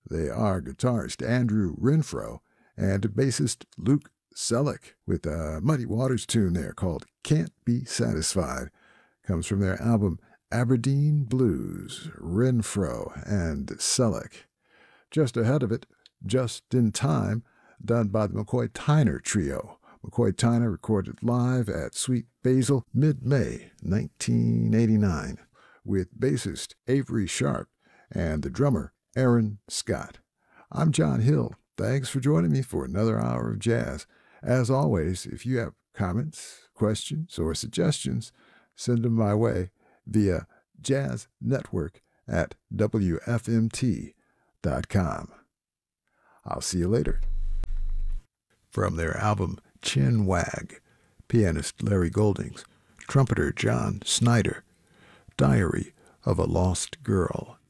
They are guitarist Andrew Renfro and bassist Luke Selleck with a Muddy Waters tune there called Can't Be Satisfied. Comes from their album Aberdeen Blues, Renfro and Selleck. Just ahead of it, Just in Time, done by the McCoy Tyner Trio. McCoy Tyner recorded live at Sweet Basil mid-May 1989 with bassist Avery Sharp and the drummer Aaron Scott. I'm John Hill. Thanks for joining me for another hour of jazz. As always, if you have comments, questions, or suggestions, send them my way via jazznetwork@wfmt.com. I'll see you later. From their album Chin Wag, pianist Larry Goldings, trumpeter John Snyder, Diary of a Lost Girl.